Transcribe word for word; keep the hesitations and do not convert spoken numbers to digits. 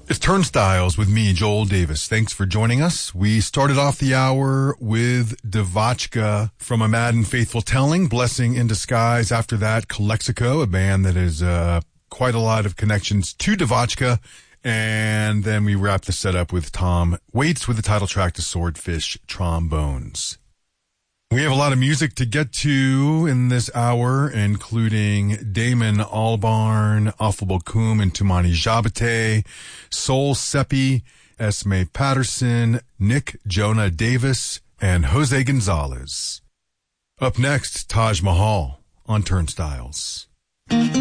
It's Turnstiles with me, Joel Davis. Thanks for joining us. We started off the hour with Devotchka from A Mad and Faithful Telling, Blessing in Disguise. After that, Calexico, a band that has uh, quite a lot of connections to Devotchka. And then we wrapped the set up with Tom Waits with the title track to Swordfish Trombones. We have a lot of music to get to in this hour, including Damon Albarn, Affable Bokum, and Tumani Jabate, Sol Seppi, Esme Patterson, Nick Jonah Davis, and Jose Gonzalez. Up next, Taj Mahal on Turnstiles.